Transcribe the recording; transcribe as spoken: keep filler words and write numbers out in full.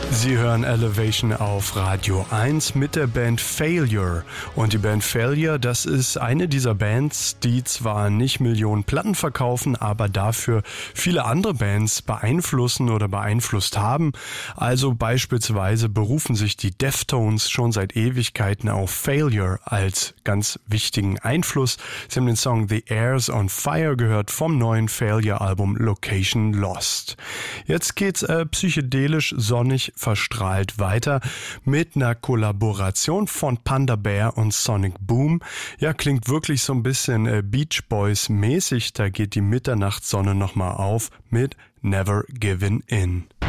Sie hören Elevation auf Radio eins mit der Band Failure. Und die Band Failure, das ist eine dieser Bands, die zwar nicht Millionen Platten verkaufen, aber dafür viele andere Bands beeinflussen oder beeinflusst haben. Also beispielsweise berufen sich die Deftones schon seit Ewigkeiten auf Failure als ganz wichtigen Einfluss. Sie haben den Song The Air's on Fire gehört vom neuen Failure-Album Location Lost. Jetzt geht's äh, psychedelisch sonnig verstrahlt weiter mit einer Kollaboration von Panda Bear und Sonic Boom. Ja, klingt wirklich so ein bisschen äh, Beach Boys mäßig. Da geht die Mitternachtssonne nochmal auf mit Never Giving In.